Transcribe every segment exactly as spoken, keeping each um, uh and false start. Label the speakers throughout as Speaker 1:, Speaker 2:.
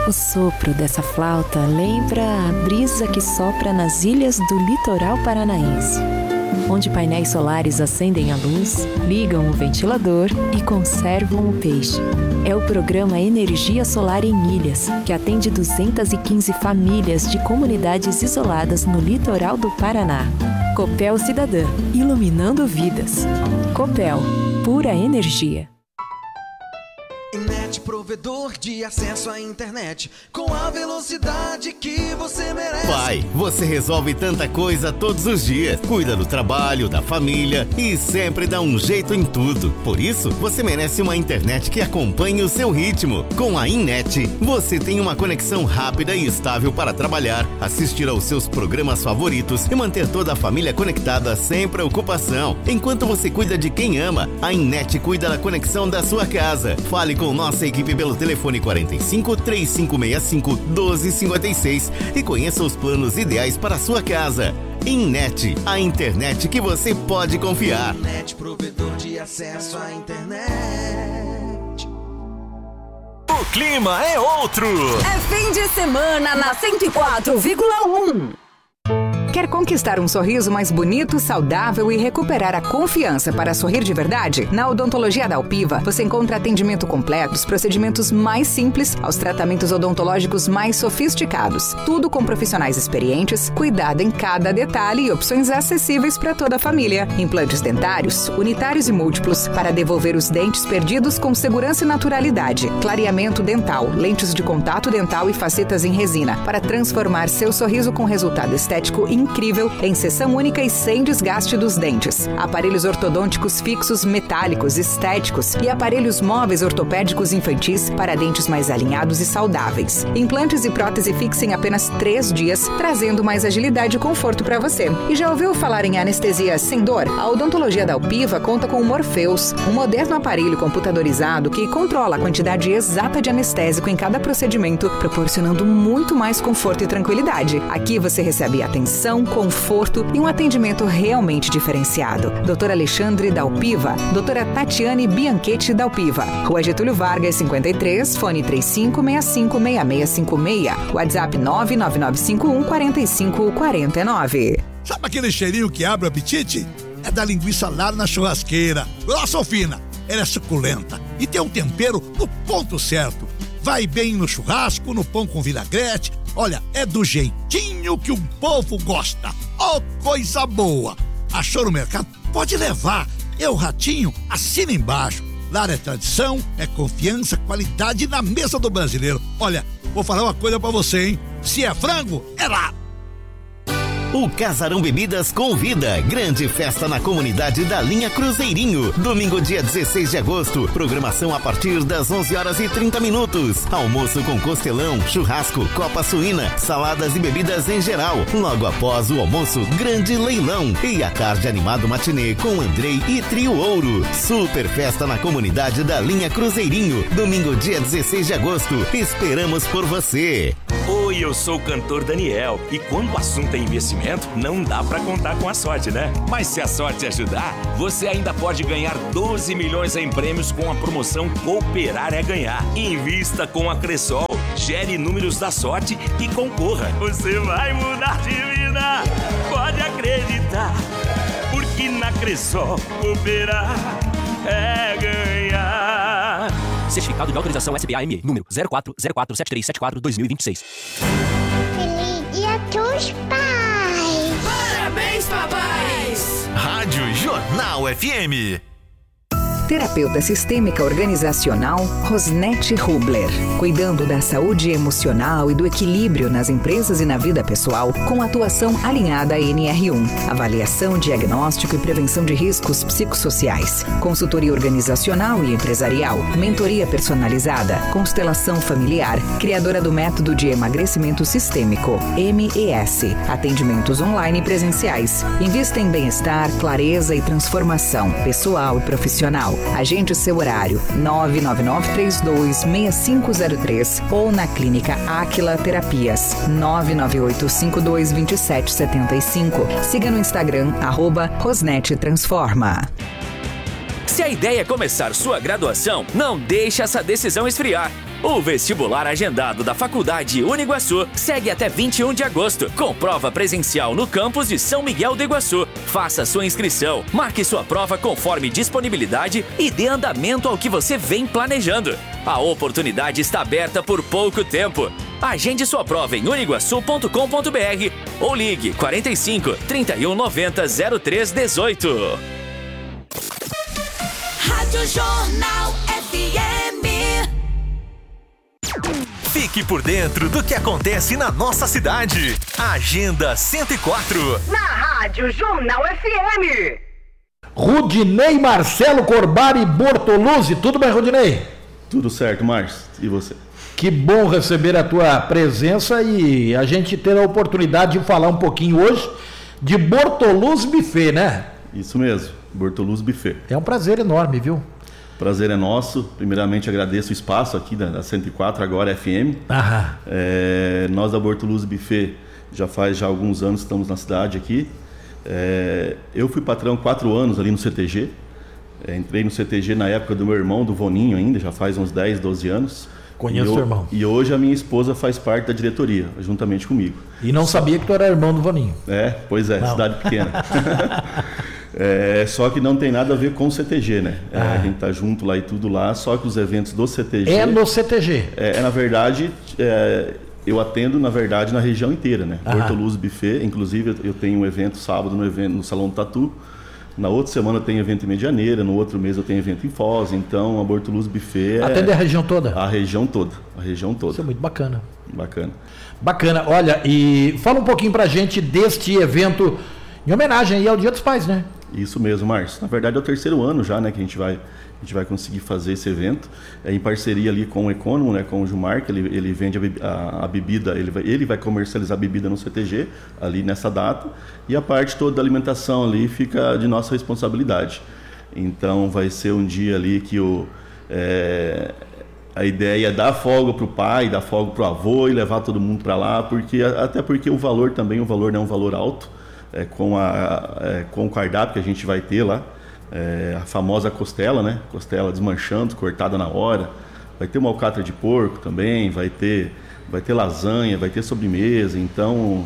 Speaker 1: O sopro dessa flauta lembra a brisa que sopra nas ilhas do litoral paranaense, onde painéis solares acendem a luz, ligam o ventilador e conservam o peixe. É o programa Energia Solar em Ilhas, que atende duzentas e quinze famílias de comunidades isoladas no litoral do Paraná. Copel Cidadã, iluminando vidas. Copel, pura energia.
Speaker 2: Inet, provedor de acesso à internet, com a velocidade que você merece.
Speaker 3: Pai, você resolve tanta coisa todos os dias. Cuida do trabalho, da família e sempre dá um jeito em tudo. Por isso, você merece uma internet que acompanhe o seu ritmo. Com a Inet, você tem uma conexão rápida e estável para trabalhar, assistir aos seus programas favoritos e manter toda a família conectada sem preocupação. Enquanto você cuida de quem ama, a Inet cuida da conexão da sua casa. Fale com nossa equipe pelo telefone quarenta e cinco, três cinco seis cinco, doze cinquenta e seis e conheça os planos ideais para a sua casa. Inet, a internet que você pode confiar.
Speaker 2: Inet, provedor de acesso à internet.
Speaker 4: O clima é outro.
Speaker 5: É fim de semana na cento e quatro vírgula um. Quer conquistar um sorriso mais bonito, saudável e recuperar a confiança para sorrir de verdade? Na Odontologia da Alpiva, você encontra atendimento completo, os procedimentos mais simples aos tratamentos odontológicos mais sofisticados. Tudo com profissionais experientes, cuidado em cada detalhe e opções acessíveis para toda a família. Implantes dentários, unitários e múltiplos para devolver os dentes perdidos com segurança e naturalidade. Clareamento dental, lentes de contato dental e facetas em resina para transformar seu sorriso com resultado estético incrível. Incrível, em seção única e sem desgaste dos dentes. Aparelhos ortodônticos fixos metálicos, estéticos e aparelhos móveis ortopédicos infantis para dentes mais alinhados e saudáveis. Implantes e prótese fixa em apenas três dias, trazendo mais agilidade e conforto para você. E já ouviu falar em anestesia sem dor? A Odontologia da Alpiva conta com o Morpheus, um moderno aparelho computadorizado que controla a quantidade exata de anestésico em cada procedimento, proporcionando muito mais conforto e tranquilidade. Aqui você recebe atenção, conforto e um atendimento realmente diferenciado. doutor Alexandre Dalpiva, doutora Tatiane Bianchetti Dalpiva, Rua Getúlio Vargas, cinquenta e três, fone três cinco seis cinco seis seis cinco seis, WhatsApp nove nove nove cinco um quatro cinco quatro nove.
Speaker 6: Sabe aquele cheirinho que abre o apetite? É da linguiça Lar na churrasqueira. Grossa ou fina? Ela é suculenta e tem um tempero no ponto certo. Vai bem no churrasco, no pão com vinagrete. Olha, é do jeitinho que o povo gosta. Oh, coisa boa! Achou no mercado? Pode levar. Eu, Ratinho, assina embaixo. Lar é tradição, é confiança, qualidade na mesa do brasileiro. Olha, vou falar uma coisa pra você, hein? Se é frango, é lá.
Speaker 3: O Casarão Bebidas convida. Grande festa na comunidade da linha Cruzeirinho. Domingo, dia dezesseis de agosto. Programação a partir das onze horas e trinta minutos. Almoço com costelão, churrasco, copa suína, saladas e bebidas em geral. Logo após o almoço, grande leilão. E a tarde animado matinê com Andrei e Trio Ouro. Super festa na comunidade da linha Cruzeirinho. Domingo, dia dezesseis de agosto. Esperamos por você.
Speaker 4: Oi, eu sou o cantor Daniel. E quando o assunto é investimento, não dá pra contar com a sorte, né? Mas se a sorte ajudar, você ainda pode ganhar doze milhões em prêmios com a promoção Cooperar é Ganhar. Invista com a Cressol, gere números da sorte e concorra. Você vai mudar de vida, pode acreditar, porque na Cressol Cooperar é ganhar.
Speaker 7: Certificado de autorização S B A M E, número zero quatro zero quatro sete três sete quatro barra dois mil e vinte e seis.
Speaker 8: Feliz dia dos pais!
Speaker 5: Parabéns, papais!
Speaker 4: Rádio Jornal F M.
Speaker 5: Terapeuta sistêmica organizacional Rosnete Rubler, cuidando da saúde emocional e do equilíbrio nas empresas e na vida pessoal, com atuação alinhada à N R um, avaliação, diagnóstico e prevenção de riscos psicossociais, consultoria organizacional e empresarial, mentoria personalizada, constelação familiar, criadora do método de emagrecimento sistêmico, M E S, atendimentos online e presenciais, invista em bem-estar, clareza e transformação pessoal e profissional. Agende seu horário nove nove nove três dois seis cinco zero três ou na Clínica Áquila Terapias nove nove oito cinco dois dois sete sete cinco. Siga no Instagram arroba Rosnete Transforma.
Speaker 7: Se a ideia é começar sua graduação, não deixe essa decisão esfriar.
Speaker 9: O vestibular agendado da Faculdade Uniguaçu segue até vinte e um de agosto, com prova presencial no campus de São Miguel do Iguaçu. Faça sua inscrição, marque sua prova conforme disponibilidade e dê andamento ao que você vem planejando. A oportunidade está aberta por pouco tempo. Agende sua prova em uniguaçu ponto com ponto br ou ligue quarenta e cinco, trinta e um, noventa, zero três, dezoito.
Speaker 10: Rádio Jornal F M.
Speaker 11: Fique por dentro do que acontece na nossa cidade. Agenda cento e quatro.
Speaker 5: Na Rádio Jornal F M.
Speaker 12: Rudinei Marcelo Corbari Bortoluzzi. Tudo bem, Rudinei?
Speaker 13: Tudo certo, Márcio. E você?
Speaker 12: Que bom receber a tua presença e a gente ter a oportunidade de falar um pouquinho hoje de Bortoluzzi Buffet, né?
Speaker 13: Isso mesmo, Bortoluzzi Buffet.
Speaker 12: É um prazer enorme, viu?
Speaker 13: Prazer é nosso. Primeiramente agradeço o espaço aqui da, da cento e quatro, agora F M.
Speaker 12: Aham.
Speaker 13: É, nós da Bortoluzzi Buffet já faz já alguns anos que estamos na cidade aqui. É, eu fui patrão quatro anos ali no C T G. É, entrei no C T G na época do meu irmão, do Voninho ainda, já faz uns dez, doze anos.
Speaker 12: Conheço o irmão.
Speaker 13: E hoje a minha esposa faz parte da diretoria, juntamente comigo.
Speaker 12: E não
Speaker 13: Só...
Speaker 12: sabia que tu era irmão do Voninho.
Speaker 13: É, pois é, não. Cidade pequena. É, só que não tem nada a ver com o C T G, né? É, ah. A gente tá junto lá e tudo lá, só que os eventos do C T G...
Speaker 12: É no C T G?
Speaker 13: É, é na verdade, é, eu atendo, na verdade, na região inteira, né?
Speaker 12: Ah.
Speaker 13: Bortoluzzi Buffet, inclusive eu tenho um evento sábado no, evento, no Salão do Tatu, na outra semana eu tenho evento em Medianeira, no outro mês eu tenho evento em Foz, então a Bortoluzzi Buffet...
Speaker 12: Atende
Speaker 13: é
Speaker 12: a região toda?
Speaker 13: A região toda, a região toda.
Speaker 12: Isso é muito bacana.
Speaker 13: Bacana.
Speaker 12: Bacana. Olha, e fala um pouquinho pra gente deste evento em homenagem aí ao Dia dos Pais, né?
Speaker 13: Isso mesmo, Márcio. Na verdade é o terceiro ano já, né, que a gente vai, a gente vai conseguir fazer esse evento. É em parceria ali com o Econômo, né, com o Gilmar, que ele, ele vende a, a, a bebida, ele vai, ele vai comercializar a bebida no C T G, ali nessa data, e a parte toda da alimentação ali fica de nossa responsabilidade. Então vai ser um dia ali que o, é, a ideia é dar folga para o pai, dar folga para o avô e levar todo mundo para lá, porque, até porque o valor também, o valor não é um valor alto. É, com, a, é, com o cardápio que a gente vai ter lá, é, a famosa costela, né? Costela desmanchando, cortada na hora. Vai ter uma alcatra de porco também, vai ter, vai ter lasanha, vai ter sobremesa. Então,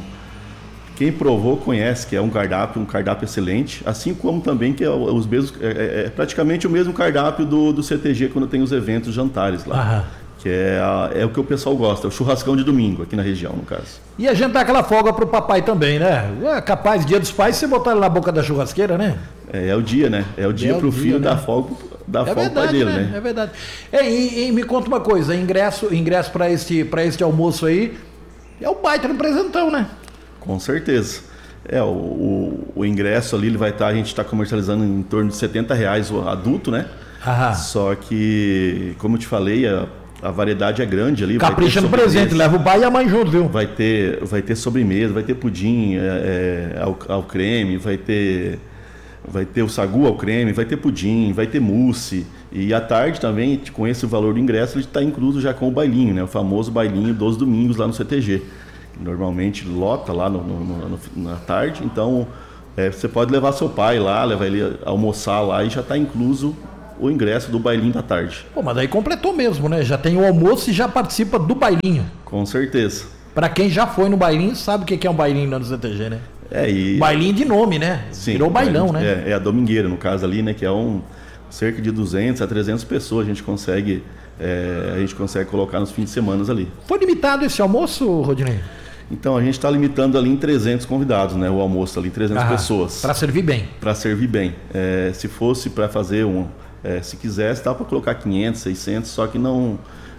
Speaker 13: quem provou conhece que é um cardápio, um cardápio excelente, assim como também que é, os mesmos, é, é praticamente o mesmo cardápio do, do C T G quando tem os eventos jantares lá.
Speaker 12: Aham.
Speaker 13: Que é, a, é o que o pessoal gosta, o churrascão de domingo, aqui na região, no caso.
Speaker 12: E a gente dá aquela folga pro papai também, né? É capaz, Dia dos Pais, você botar ele na boca da churrasqueira, né?
Speaker 13: É, é o dia, né? É o dia é pro o filho dia, dar né? folga, dar
Speaker 12: é
Speaker 13: folga para dele,
Speaker 12: né?
Speaker 13: né?
Speaker 12: É verdade. É, e, e me conta uma coisa, ingresso, ingresso para este, para este almoço aí, é o baita no presentão, né?
Speaker 13: Com certeza. É, o, o, o ingresso ali, ele vai estar, tá, a gente está comercializando em torno de setenta reais o adulto, né?
Speaker 12: Aham.
Speaker 13: Só que, como eu te falei, a A variedade é grande ali.
Speaker 12: Capricha no presente, leva o pai e a mãe junto, viu?
Speaker 13: Vai ter, vai ter sobremesa, vai ter pudim é, ao, ao creme, vai ter, vai ter o sagu ao creme, vai ter pudim, vai ter mousse. E à tarde também, com esse valor do ingresso, ele está incluso já com o bailinho, né? O famoso bailinho dos domingos lá no C T G. Normalmente lota lá no, no, no, na tarde, então é, você pode levar seu pai lá, levar ele a almoçar lá e já está incluso o ingresso do bailinho da tarde.
Speaker 12: Pô, mas daí completou mesmo, né? Já tem o almoço e já participa do bailinho.
Speaker 13: Com certeza.
Speaker 12: Pra quem já foi no bailinho, sabe o que é um bailinho lá no C T G, né?
Speaker 13: É, e...
Speaker 12: Bailinho de nome, né?
Speaker 13: Sim,
Speaker 12: virou bailão,
Speaker 13: bailão,
Speaker 12: né?
Speaker 13: É, é a domingueira, no caso ali, né? Que é um cerca de duzentas a trezentas pessoas a gente consegue, é, a gente consegue colocar nos fins de semana ali.
Speaker 12: Foi limitado esse almoço, Rodinei?
Speaker 13: Então, a gente está limitando ali em trezentos convidados, né? O almoço ali, trezentas ah, pessoas.
Speaker 12: Para servir bem.
Speaker 13: Para servir bem. É, se fosse para fazer um... É, se quisesse, dá para colocar quinhentos, seiscentos, só que não,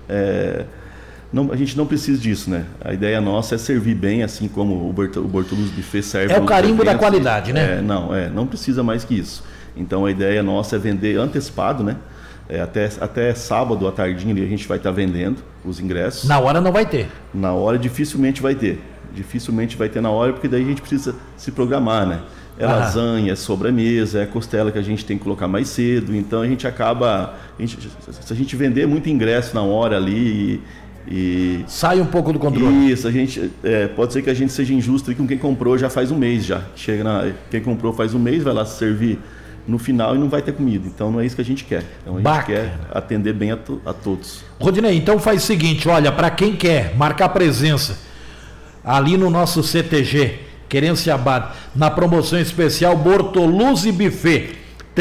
Speaker 13: é, não... A gente não precisa disso, né? A ideia nossa é servir bem, assim como o Bortoluzzi Buffet serve...
Speaker 12: É o carimbo da qualidade, né?
Speaker 13: É, não, é, não precisa mais que isso. Então, a ideia nossa é vender antecipado, né? É, até, até sábado à tardinha ali a gente vai estar tá vendendo os ingressos.
Speaker 12: Na hora não vai ter?
Speaker 13: Na hora dificilmente vai ter. Dificilmente vai ter na hora, porque daí a gente precisa se programar, né? É ah. lasanha, é sobremesa, é costela que a gente tem que colocar mais cedo. Então a gente acaba... A gente, se a gente vender muito ingresso na hora ali e... e
Speaker 12: sai um pouco do controle.
Speaker 13: Isso, a gente... É, pode ser que a gente seja injusto com quem comprou já faz um mês já. Chega na, quem comprou faz um mês, vai lá servir no final e não vai ter comida. Então não é isso que a gente quer. Então a gente
Speaker 12: Bacana.
Speaker 13: quer atender bem a, to, a todos.
Speaker 12: Rodinei, então faz o seguinte, olha, para quem quer marcar presença ali no nosso C T G, Querenciabad, na promoção especial Bortoluzzi Buffet,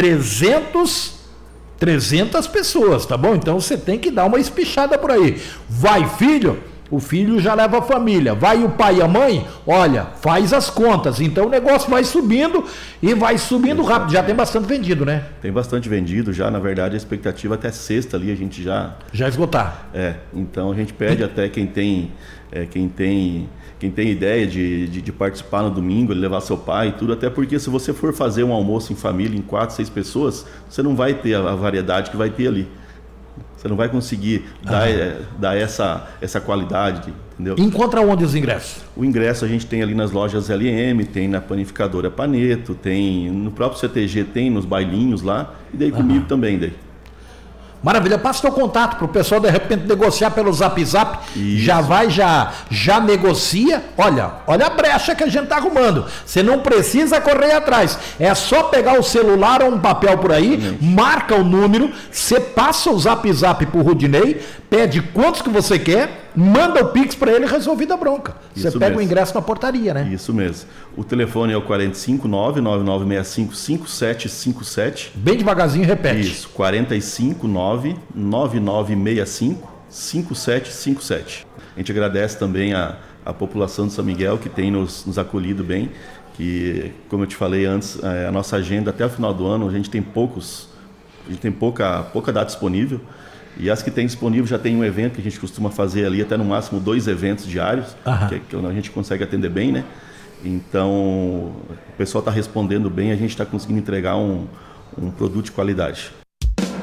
Speaker 12: trezentos, trezentas pessoas, tá bom? Então você tem que dar uma espichada por aí. Vai filho, o filho já leva a família. Vai o pai e a mãe, olha, faz as contas. Então o negócio vai subindo e vai subindo rápido. Já tem bastante vendido, né?
Speaker 13: Tem bastante vendido já, na verdade a expectativa até sexta ali a gente já...
Speaker 12: Já esgotar.
Speaker 13: É, então a gente pede até quem tem, é, quem tem, quem tem ideia de, de, de participar no domingo, ele levar seu pai e tudo, até porque se você for fazer um almoço em família em quatro, seis pessoas, você não vai ter a, a variedade que vai ter ali. Você não vai conseguir dar, ah. é, dar essa, essa qualidade, entendeu?
Speaker 12: Encontra onde os ingressos?
Speaker 13: O ingresso a gente tem ali nas lojas L M, tem na panificadora Paneto, tem no próprio C T G, tem nos bailinhos lá, e daí comigo ah. também. Daí.
Speaker 12: Maravilha, passa teu contato para o pessoal de repente negociar pelo Zap Zap. Isso. Já vai, já, já negocia. Olha, olha a brecha que a gente tá arrumando. Você não precisa correr atrás. É só pegar o celular ou um papel por aí, Realmente. marca o número, você passa o Zap Zap pro Rodinei, pede quantos que você quer, manda o Pix para ele e resolvida a bronca. Você pega mesmo. O ingresso na portaria, né?
Speaker 13: Isso mesmo. O telefone é o quatro cinco nove, nove nove seis cinco, cinco sete cinco sete.
Speaker 12: Bem devagarzinho, repete.
Speaker 13: Isso, quatro cinco nove, nove nove seis cinco, cinco sete cinco sete. A gente agradece também a, a população de São Miguel que tem nos, nos acolhido bem, que, como eu te falei antes, a nossa agenda até o final do ano, a gente tem poucos, a gente tem pouca, pouca data disponível. E as que tem disponível já tem um evento que a gente costuma fazer ali, até no máximo dois eventos diários, que, que a gente consegue atender bem, né? Então, o pessoal está respondendo bem, a gente está conseguindo entregar um, um produto de qualidade.